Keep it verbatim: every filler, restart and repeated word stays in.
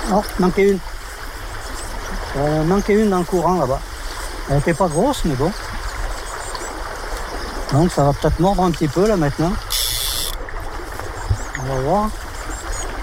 Oh, manquait une. Euh, manquait une dans le courant là-bas. Elle n'était pas grosse, mais bon. Donc ça va peut-être mordre un petit peu là maintenant. On va voir.